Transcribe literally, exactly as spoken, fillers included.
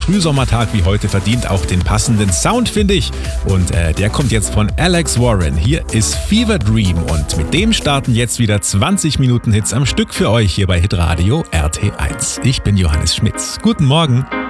Frühsommertag wie heute verdient auch den passenden Sound, finde ich. Und äh, der kommt jetzt von Alex Warren. Hier ist Fever Dream und mit dem starten jetzt wieder zwanzig Minuten Hits am Stück für euch hier bei Hitradio R T eins. Ich bin Johannes Schmitz. Guten Morgen.